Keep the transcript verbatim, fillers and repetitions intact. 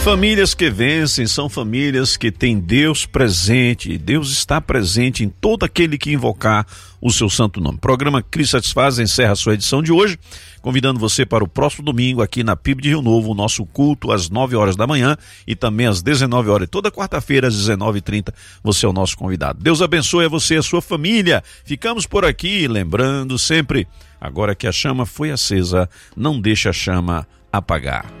Famílias que vencem são famílias que têm Deus presente. Deus está presente em todo aquele que invocar o seu santo nome. O programa Cristo Satisfaz encerra a sua edição de hoje, convidando você para o próximo domingo aqui na P I B de Rio Novo, o nosso culto às nove horas da manhã e também às dezenove horas. Toda quarta-feira às dezenove e trinta você é o nosso convidado. Deus abençoe a você e a sua família. Ficamos por aqui, lembrando sempre, agora que a chama foi acesa, não deixe a chama apagar.